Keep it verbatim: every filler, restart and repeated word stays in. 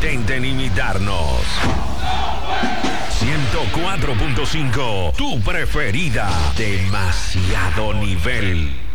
intenten imitarnos. ciento cuatro punto cinco, tu preferida. Demasiado nivel.